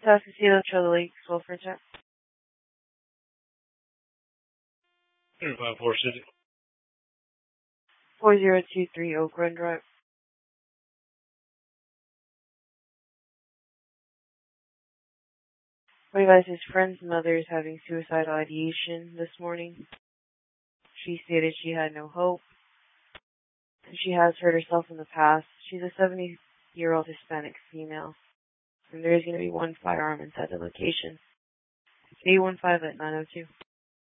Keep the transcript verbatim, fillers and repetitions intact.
Tascasilo, Cholo Lakes, welfare check. five four City. four zero two three Oak Run Drive. We advised his friend's mother is having suicidal ideation this morning. She stated she had no hope. She has hurt herself in the past. She's a seventy-year-old Hispanic female. And there is going to be one firearm inside the location. eight one five at nine oh two.